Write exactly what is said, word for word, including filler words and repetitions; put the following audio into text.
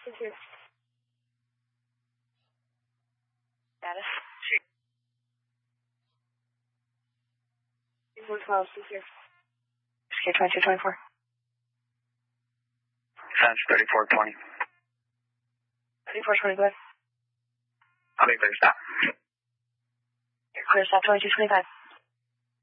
Thank you. Status. One twelve, thank you. Escape twenty-two twenty-four. Fence thirty-four twenty. thirty-four twenty, go ahead. I'll be clear stop. Clear stop twenty-two twenty-five.